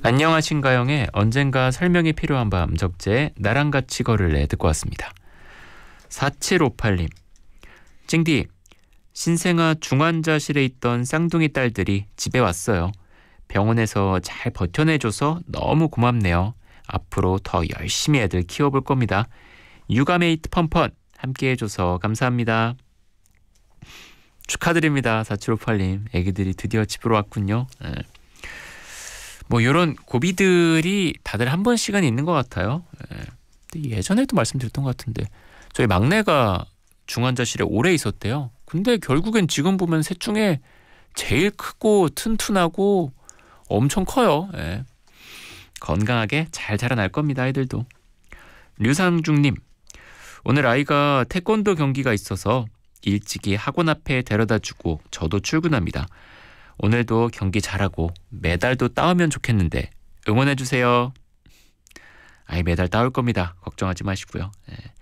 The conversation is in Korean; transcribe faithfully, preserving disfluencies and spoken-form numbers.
안녕하신가영의 언젠가 설명이 필요한 밤 적재 나랑 같이 걸을래 듣고 왔습니다. 사칠오팔 님. 찡디, 신생아 중환자실에 있던 쌍둥이 딸들이 집에 왔어요. 병원에서 잘 버텨내줘서 너무 고맙네요. 앞으로 더 열심히 애들 키워볼 겁니다. 육아메이트 펀펀 함께 해줘서 감사합니다. 축하드립니다. 사칠오팔 님. 애기들이 드디어 집으로 왔군요. 네. 뭐 이런 고비들이 다들 한 번씩은 있는 것 같아요. 네. 예전에도 말씀드렸던 것 같은데 저희 막내가 중환자실에 오래 있었대요. 근데 결국엔 지금 보면 셋 중에 제일 크고 튼튼하고 엄청 커요. 네. 건강하게 잘 자라날 겁니다. 아이들도. 류상중님. 오늘 아이가 태권도 경기가 있어서 일찍이 학원 앞에 데려다주고 저도 출근합니다. 오늘도 경기 잘하고 메달도 따오면 좋겠는데 응원해주세요. 아이 메달 따올 겁니다. 걱정하지 마시고요. 네.